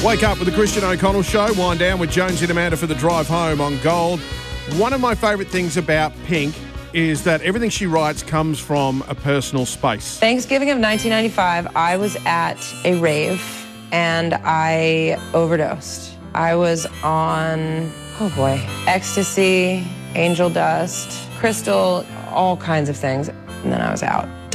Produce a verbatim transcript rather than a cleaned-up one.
Wake up with the Christian O'Connell Show. Wind down with Jonesy and Amanda for the drive home on Gold. One of my favourite things about Pink is that everything she writes comes from a personal space. Thanksgiving of nineteen ninety-five, I was at a rave and I overdosed. I was on, oh boy, ecstasy, angel dust, crystal, all kinds of things. And then I was out.